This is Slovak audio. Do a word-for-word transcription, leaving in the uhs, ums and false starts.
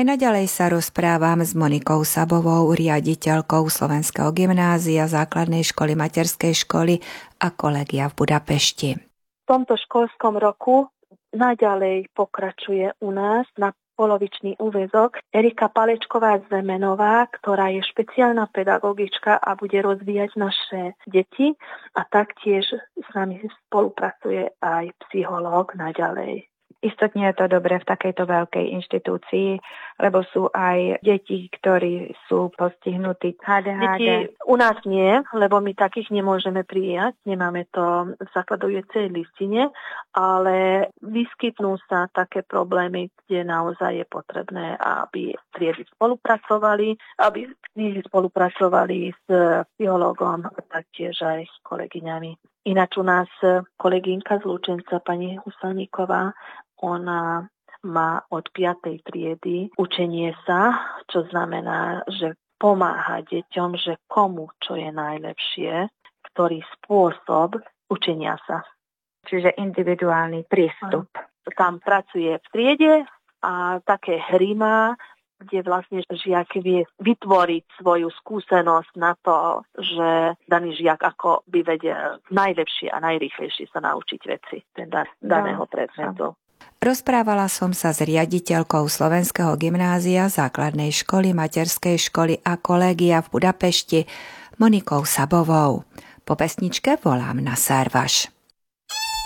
Aj naďalej sa rozprávam s Monikou Sabovou, riaditeľkou Slovenského gymnázia, základnej školy, materskej školy a kolegia v Budapešti. V tomto školskom roku naďalej pokračuje u nás na polovičný úväzok Erika Palečková-Zemenová, ktorá je špeciálna pedagogička a bude rozvíjať naše deti a taktiež s nami spolupracuje aj psychológ naďalej. Istotne je to dobré v takejto veľkej inštitúcii, lebo sú aj deti, ktorí sú postihnutí há dé há dé. Deti u nás nie, lebo my takých nemôžeme prijať, nemáme to v zakladajocej listine, ale vyskytnú sa také problémy, kde naozaj je potrebné, aby triedy spolupracovali, aby knihy spolupracovali s psychológom a taktiež aj s kolegyňami. Ináč u nás kolegynka z Lučenca, pani Husaníková, ona má od piatej triedy učenie sa, čo znamená, že pomáha deťom, že komu čo je najlepšie, ktorý spôsob učenia sa. Čiže individuálny prístup. Tam pracuje v triede a také hry má, kde vlastne žiak vie vytvoriť svoju skúsenosť na to, že daný žiak ako by vedel najlepšie a najrýchlejšie sa naučiť veci teda daného predmetu. Rozprávala som sa s riaditeľkou Slovenského gymnázia, základnej školy, materskej školy a kolégia v Budapešti, Monikou Sabovou. Po pesničke volám na Sarvaš.